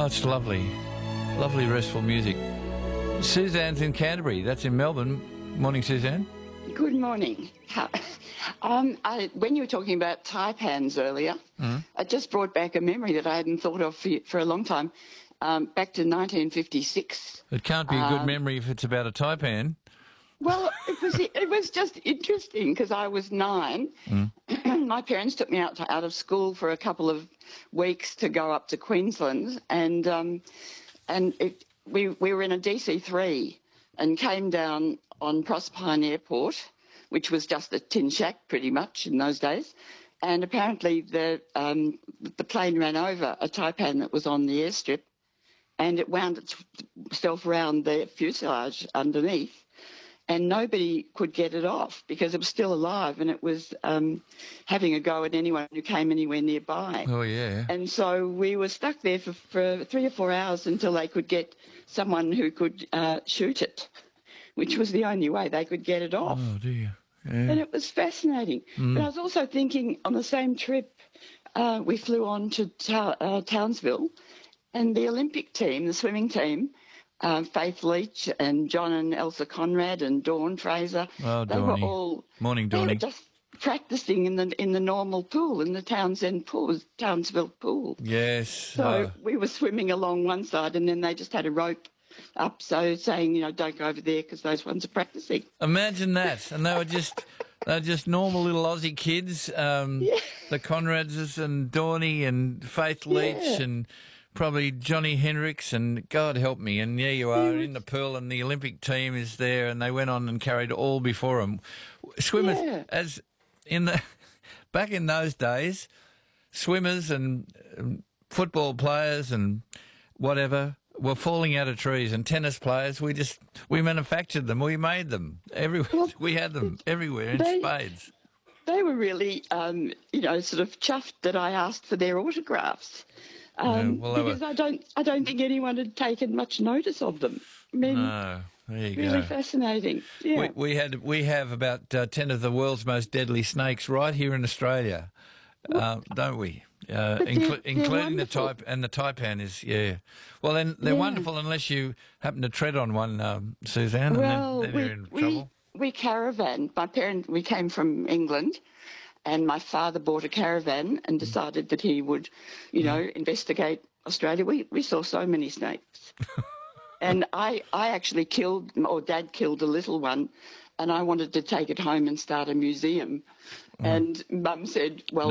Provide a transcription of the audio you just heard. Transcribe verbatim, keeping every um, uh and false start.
Oh, it's lovely. Lovely, restful music. Suzanne's in Canterbury. That's in Melbourne. Morning, Suzanne. Good morning. How, um, I, when you were talking about taipans earlier, mm-hmm. it just brought back a memory that I hadn't thought of for, for a long time, um, back to nineteen fifty-six. It can't be a good um, memory if it's about a taipan. Well, it was it was just interesting because I was nine. Mm. My parents took me out to, out of school for a couple of weeks to go up to Queensland, and um, and it, we we were in a D C three and came down on Proserpine Airport, which was just a tin shack pretty much in those days. And apparently the um, the plane ran over a taipan that was on the airstrip, and it wound itself around the fuselage underneath. And nobody could get it off because it was still alive, and it was um, having a go at anyone who came anywhere nearby. Oh, yeah. And so we were stuck there for, for three or four hours until they could get someone who could uh, shoot it, which was the only way they could get it off. Oh, dear. Yeah. And it was fascinating. Mm. But I was also thinking on the same trip, uh, we flew on to ta- uh, Townsville, and the Olympic team, the swimming team, Uh, Faith Leach and John and Elsa Conrad and Dawn Fraser. Oh, they Dawny. were all Morning, they Dawny. were just practicing in the in the normal pool, in the Townsend pool, Townsville pool. Yes. So oh. we were swimming along one side, and then they just had a rope up, so saying, you know, don't go over there because those ones are practicing. Imagine that, and they were just they were just normal little Aussie kids. Um, yeah. The Conrads and Dawny and Faith Leach yeah. and. Probably Johnny Hendricks, and God help me, and there you are in the pool, and the Olympic team is there, and they went on and carried all before them. Swimmers, yeah. as in the back in those days, swimmers and um, football players and whatever were falling out of trees, and tennis players, we just we manufactured them, we made them everywhere. Well, we had them everywhere in they, spades. They were really, um, you know, sort of chuffed that I asked for their autographs. Um, yeah, well, because were... I don't, I don't think anyone had taken much notice of them. I mean, no, there you really go. fascinating. Yeah. We, we had, we have about uh, ten of the world's most deadly snakes right here in Australia, uh, don't we? Uh, they're, inclu- they're including wonderful. the type, and the taipan is yeah. Well, then they're yeah. wonderful unless you happen to tread on one, um, Suzanne, well, and then, then we, you're in we, trouble. We caravan. My parent, we came from England. And my father bought a caravan and decided that he would, you know, investigate Australia. We we saw so many snakes. And I, I actually killed, or Dad killed a little one, and I wanted to take it home and start a museum. Mm. And Mum said, well,